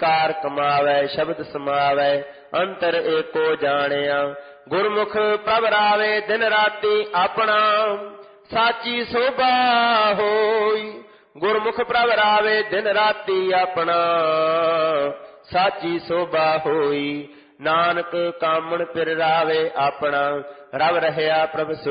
ਕਾਰ ਕਮਾਵੈ ਸ਼ਬਦ ਸਮਾਵੈ ਅੰਤਰ ਏਕੋ ਜਾਣਿਆ। ਗੁਰਮੁਖ ਪ੍ਰਭ ਰਾਵੇ ਦਿਨ ਰਾਤੀ ਆਪਣਾ ਸਾਚੀ ਸੋਭਾ ਹੋਈ। ਗੁਰਮੁਖ ਪ੍ਰਭ ਰਾਵੇ ਦਿਨ ਰਾਤੀ ਆਪਣਾ ਸਾਚੀ ਸੋਭਾ ਹੋਈ। ਨਾਨਕ ਕਾਮਣ ਪਿਰ ਰਾਵੇ ਆਪਣਾ ਰਵ ਰਹਿਆ ਪ੍ਰਭ